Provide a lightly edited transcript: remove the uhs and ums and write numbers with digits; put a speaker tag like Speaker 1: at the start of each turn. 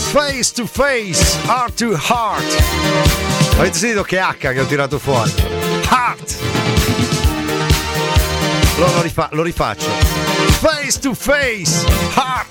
Speaker 1: Face to face, heart to heart. Avete sentito che H che ho tirato fuori? Heart. Lo rifaccio. Face to face, heart